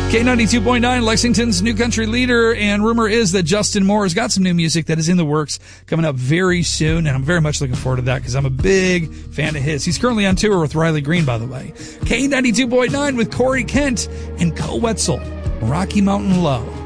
K92.9, Lexington's new country leader, and rumor is that Justin Moore has got some new music that is in the works coming up very soon, and I'm very much looking forward to that because I'm a big fan of his. He's currently on tour with Riley Green, by the way. K92.9 with Corey Kent and Co Wetzel, Rocky Mountain Low.